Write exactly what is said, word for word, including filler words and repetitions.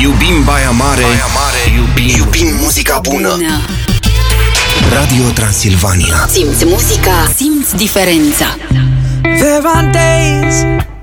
Iubim Baia Mare, Baia Mare. Iubim, iubim muzica bună. bună Radio Transilvania. Simți muzica, simți diferența. There are days